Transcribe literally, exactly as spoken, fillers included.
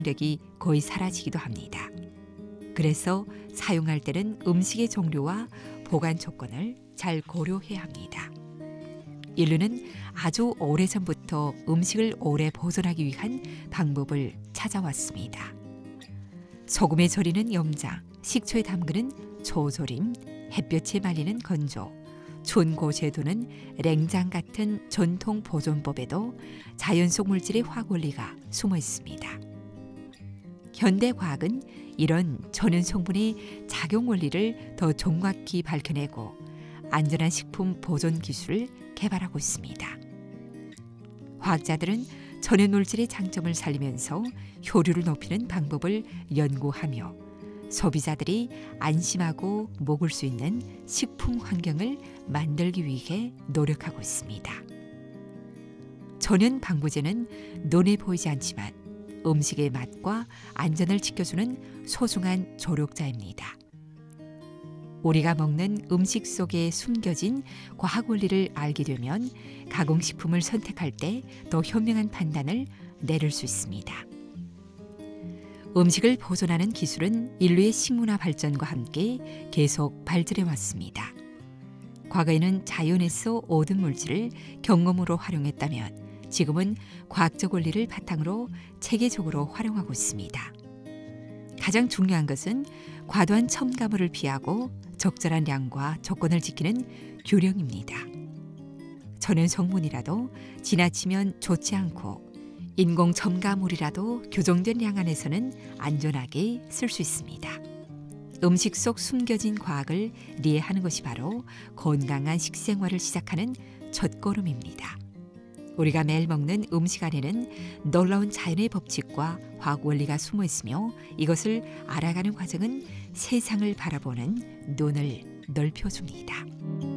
력이 거의 사라지기도 합니다. 그래서 사용할 때는 음식의 종류와 보관 조건을 잘 고려해야 합니다. 인류는 아주 오래전부터 음식을 오래 보존하기 위한 방법을 찾아왔습니다. 소금에 절이는 염장, 식초에 담그는 초조림, 햇볕에 말리는 건조, 준고제도는 냉장 같은 전통 보존법에도 자연 속 물질의 화학 원리가 숨어 있습니다. 현대 과학은 이런 전연 성분의 작용 원리를 더 정확히 밝혀내고 안전한 식품 보존 기술을 개발하고 있습니다. 과학자들은 전연 물질의 장점을 살리면서 효율을 높이는 방법을 연구하며 소비자들이 안심하고 먹을 수 있는 식품 환경을 만들기 위해 노력하고 있습니다. 전연 방부제는 눈에 보이지 않지만 음식의 맛과 안전을 지켜주는 소중한 조력자입니다. 우리가 먹는 음식 속에 숨겨진 과학 원리를 알게 되면 가공식품을 선택할 때 더 현명한 판단을 내릴 수 있습니다. 음식을 보존하는 기술은 인류의 식문화 발전과 함께 계속 발전해 왔습니다. 과거에는 자연에서 얻은 물질을 경험으로 활용했다면 지금은 과학적 원리를 바탕으로 체계적으로 활용하고 있습니다. 가장 중요한 것은 과도한 첨가물을 피하고 적절한 양과 조건을 지키는 균형입니다. 전연 성분이라도 지나치면 좋지 않고 인공 첨가물이라도 규정된 양 안에서는 안전하게 쓸 수 있습니다. 음식 속 숨겨진 과학을 이해하는 것이 바로 건강한 식생활을 시작하는 첫걸음입니다. 우리가 매일 먹는 음식 안에는 놀라운 자연의 법칙과 화학 원리가 숨어 있으며 이것을 알아가는 과정은 세상을 바라보는 눈을 넓혀줍니다.